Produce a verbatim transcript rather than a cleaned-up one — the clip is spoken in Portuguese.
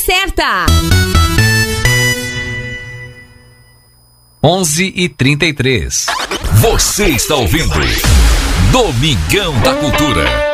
certa. onze e trinta e três. Você está ouvindo Domingão da Cultura.